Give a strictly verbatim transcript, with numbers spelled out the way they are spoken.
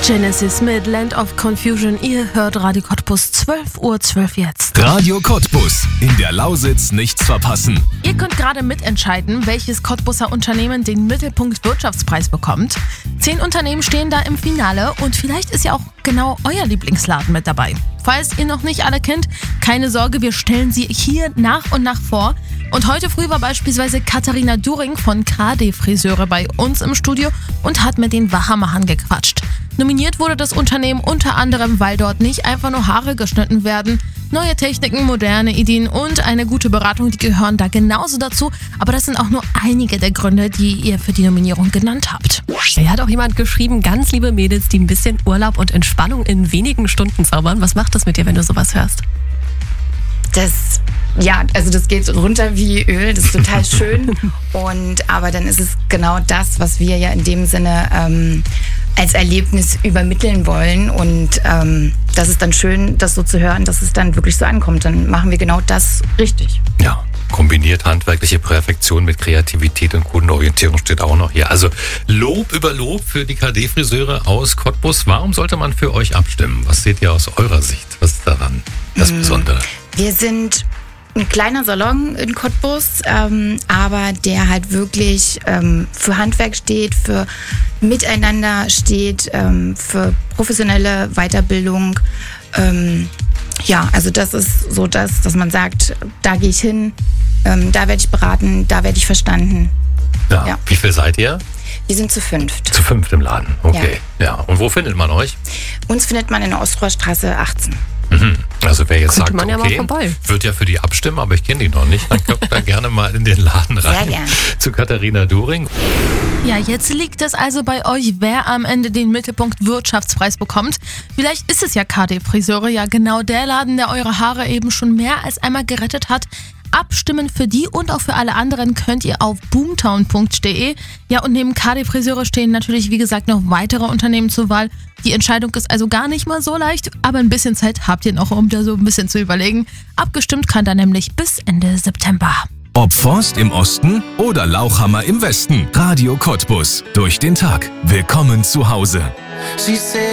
Genesis mit Land of Confusion. Ihr hört Radio Cottbus, zwölf Uhr zwölf jetzt. Radio Cottbus, in der Lausitz nichts verpassen. Ihr könnt gerade mitentscheiden, welches Cottbuser Unternehmen den Mittelpunkt Wirtschaftspreis bekommt. Zehn Unternehmen stehen da im Finale und vielleicht ist ja auch genau euer Lieblingsladen mit dabei. Falls ihr noch nicht alle kennt, keine Sorge, wir stellen sie hier nach und nach vor. Und heute früh war beispielsweise Katharina During von K D Friseure bei uns im Studio und hat mit den Wahamachern gequatscht. Nominiert wurde das Unternehmen unter anderem, weil dort nicht einfach nur Haare geschnitten werden. Neue Techniken, moderne Ideen und eine gute Beratung, die gehören da genauso dazu. Aber das sind auch nur einige der Gründe, die ihr für die Nominierung genannt habt. Hier hat auch jemand geschrieben, ganz liebe Mädels, die ein bisschen Urlaub und Entspannung in wenigen Stunden zaubern. Was macht das mit dir, wenn du sowas hörst? Das, ja, also das geht runter wie Öl, das ist total schön. Und aber dann ist es genau das, was wir ja in dem Sinne ähm, als Erlebnis übermitteln wollen. Und ähm, das ist dann schön, das so zu hören, dass es dann wirklich so ankommt. Dann machen wir genau das richtig. Ja, kombiniert handwerkliche Perfektion mit Kreativität und Kundenorientierung steht auch noch hier. Also Lob über Lob für die K D-Friseure aus Cottbus. Warum sollte man für euch abstimmen? Was seht ihr aus eurer Sicht? Was ist daran das Besondere? Wir sind ein kleiner Salon in Cottbus, ähm, aber der halt wirklich ähm, für Handwerk steht, für Miteinander steht, ähm, für professionelle Weiterbildung. Ähm, ja, also das ist so das, dass man sagt, da gehe ich hin, ähm, da werde ich beraten, da werde ich verstanden. Ja. Ja. Wie viel seid ihr? Wir sind zu fünft. Zu fünft im Laden, okay. Ja. ja. Und wo findet man euch? Uns findet man in der Ostrohrstraße achtzehn. Mhm. Also wer jetzt Könnte sagt, man ja mal okay, vorbei. wird ja für die abstimmen, aber ich kenne die noch nicht, dann kommt da gerne mal in den Laden rein. Sehr gerne. Zu Katharina During. Ja, jetzt liegt es also bei euch, wer am Ende den Mittelpunkt Wirtschaftspreis bekommt. Vielleicht ist es ja K D Friseure, ja genau der Laden, der eure Haare eben schon mehr als einmal gerettet hat. Abstimmen für die und auch für alle anderen könnt ihr auf boomtown punkt de. Ja, und neben K D Friseure stehen natürlich, wie gesagt, noch weitere Unternehmen zur Wahl. Die Entscheidung ist also gar nicht mal so leicht, aber ein bisschen Zeit habt ihr noch, um da so ein bisschen zu überlegen. Abgestimmt kann da nämlich bis Ende September. Ob Forst im Osten oder Lauchhammer im Westen. Radio Cottbus. Durch den Tag. Willkommen zu Hause.